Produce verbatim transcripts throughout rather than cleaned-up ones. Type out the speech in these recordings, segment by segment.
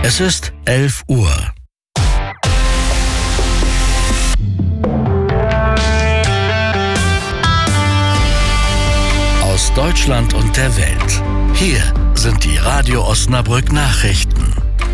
Es ist elf Uhr. Aus Deutschland und der Welt. Hier sind die Radio Osnabrück Nachrichten.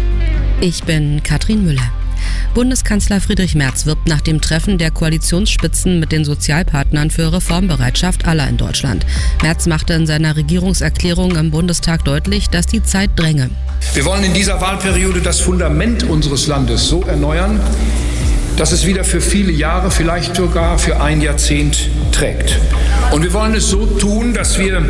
Ich bin Katrin Müller. Bundeskanzler Friedrich Merz wirbt nach dem Treffen der Koalitionsspitzen mit den Sozialpartnern für Reformbereitschaft aller in Deutschland. Merz machte in seiner Regierungserklärung im Bundestag deutlich, dass die Zeit dränge. Wir wollen in dieser Wahlperiode das Fundament unseres Landes so erneuern, dass es wieder für viele Jahre, vielleicht sogar für ein Jahrzehnt trägt. Und wir wollen es so tun, dass wir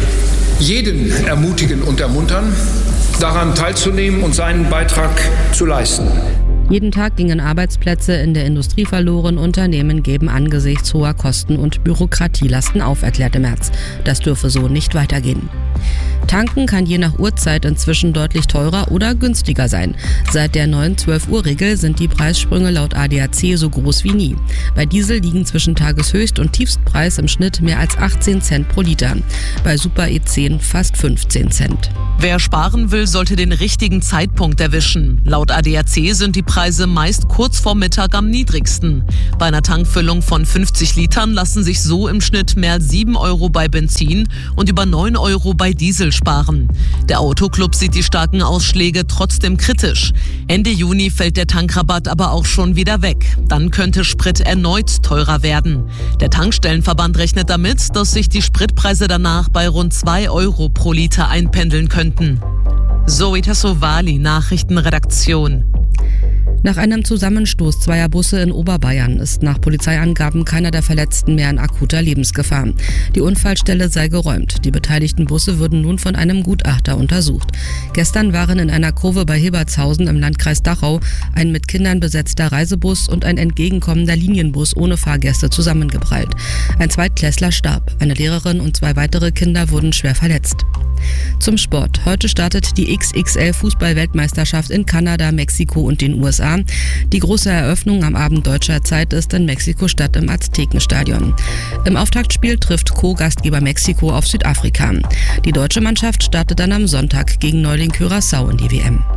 jeden ermutigen und ermuntern, daran teilzunehmen und seinen Beitrag zu leisten. Jeden Tag gingen Arbeitsplätze in der Industrie verloren. Unternehmen geben angesichts hoher Kosten und Bürokratielasten auf, erklärte Merz. Das dürfe so nicht weitergehen. Tanken kann je nach Uhrzeit inzwischen deutlich teurer oder günstiger sein. Seit der neuen zwölf-Uhr-Regel sind die Preissprünge laut A D A C so groß wie nie. Bei Diesel liegen zwischen Tageshöchst- und Tiefstpreis im Schnitt mehr als achtzehn Cent pro Liter. Bei Super E zehn fast fünfzehn Cent. Wer sparen will, sollte den richtigen Zeitpunkt erwischen. Laut A D A C sind die Preise meist kurz vor Mittag am niedrigsten. Bei einer Tankfüllung von fünfzig Litern lassen sich so im Schnitt mehr als sieben Euro bei Benzin und über neun Euro bei Diesel sparen. Der Autoclub sieht die starken Ausschläge trotzdem kritisch. Ende Juni fällt der Tankrabatt aber auch schon wieder weg. Dann könnte Sprit erneut teurer werden. Der Tankstellenverband rechnet damit, dass sich die Spritpreise danach bei rund zwei Euro pro Liter einpendeln könnten. Zoe Tassovali, Nachrichtenredaktion. Nach einem Zusammenstoß zweier Busse in Oberbayern ist nach Polizeiangaben keiner der Verletzten mehr in akuter Lebensgefahr. Die Unfallstelle sei geräumt. Die beteiligten Busse würden nun von einem Gutachter untersucht. Gestern waren in einer Kurve bei Hebertshausen im Landkreis Dachau ein mit Kindern besetzter Reisebus und ein entgegenkommender Linienbus ohne Fahrgäste zusammengeprallt. Ein Zweitklässler starb. Eine Lehrerin und zwei weitere Kinder wurden schwer verletzt. Zum Sport. Heute startet die X X L-Fußball-Weltmeisterschaft in Kanada, Mexiko und den U S A. Die große Eröffnung am Abend deutscher Zeit ist in Mexiko-Stadt im Aztekenstadion. Im Auftaktspiel trifft Co-Gastgeber Mexiko auf Südafrika. Die deutsche Mannschaft startet dann am Sonntag gegen Neuling Curaçao in die W M.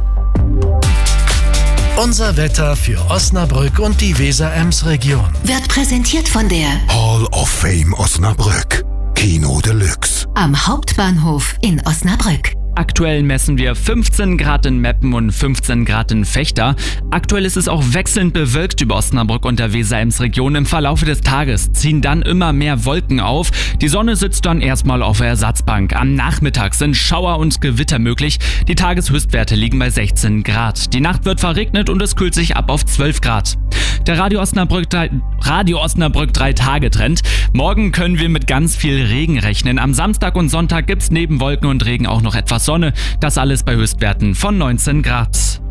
Unser Wetter für Osnabrück und die Weser-Ems-Region Wird präsentiert von der Hall of Fame Osnabrück. Kino Deluxe. Am Hauptbahnhof in Osnabrück. Aktuell messen wir fünfzehn Grad in Meppen und fünfzehn Grad in Vechta. Aktuell ist es auch wechselnd bewölkt über Osnabrück und der Weser-Ems-Region. Im Verlauf des Tages ziehen dann immer mehr Wolken auf. Die Sonne sitzt dann erstmal auf der Ersatzbank. Am Nachmittag sind Schauer und Gewitter möglich. Die Tageshöchstwerte liegen bei sechzehn Grad. Die Nacht wird verregnet und es kühlt sich ab auf zwölf Grad. Der Radio Osnabrück Radio Osnabrück drei Tage Trend. Morgen können wir mit ganz viel Regen rechnen. Am Samstag und Sonntag gibt's neben Wolken und Regen auch noch etwas Sonne. Das alles bei Höchstwerten von neunzehn Grad.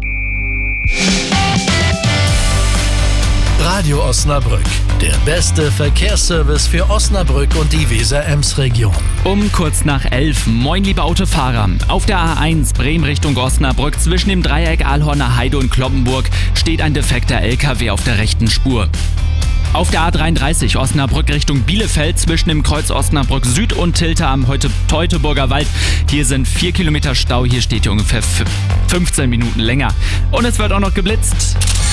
Radio Osnabrück, der beste Verkehrsservice für Osnabrück und die Weser-Ems-Region. Um kurz nach elf. Moin, liebe Autofahrer. Auf der A eins Bremen Richtung Osnabrück zwischen dem Dreieck Ahlhorner Heide und Kloppenburg steht ein defekter L K W auf der rechten Spur. Auf der A dreiunddreißig Osnabrück Richtung Bielefeld zwischen dem Kreuz Osnabrück Süd und Tilter am heute Teutoburger Wald. Hier sind vier Kilometer Stau, hier steht hier ungefähr fünfzehn Minuten länger. Und es wird auch noch geblitzt.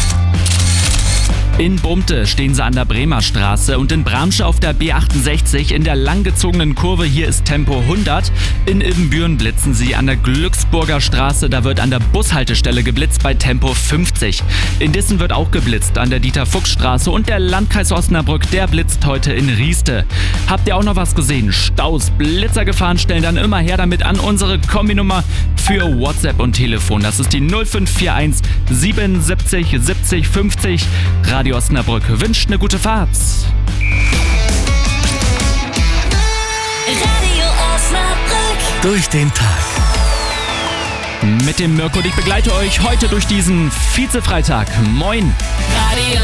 In Bumte stehen sie an der Bremer Straße und in Bramsche auf der B achtundsechzig in der langgezogenen Kurve, hier ist Tempo hundert. In Ibbenbüren blitzen sie an der Glücksburger Straße, da wird an der Bushaltestelle geblitzt bei Tempo fünfzig. In Dissen wird auch geblitzt an der Dieter-Fuchs-Straße und der Landkreis Osnabrück, der blitzt heute in Rieste. Habt ihr auch noch was gesehen? Staus, Blitzergefahren, stellen dann immer her damit an unsere Kombinummer für WhatsApp und Telefon. Das ist die null fünf vier eins siebenundsiebzig siebzig fünfzig. Radio Osnabrück wünscht eine gute Fahrt. Radio Osnabrück. Durch den Tag. Mit dem Mirko und ich begleite euch heute durch diesen Vize-Freitag. Moin! Radio